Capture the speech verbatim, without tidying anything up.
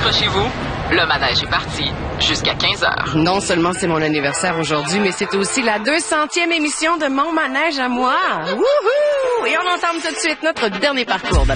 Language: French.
Accrochez-vous, le manège est parti jusqu'à quinze heures. Non seulement c'est mon anniversaire aujourd'hui, mais c'est aussi la deux centième émission de Mon manège à moi. Wouhou! Et on entame tout de suite notre dernier parcours.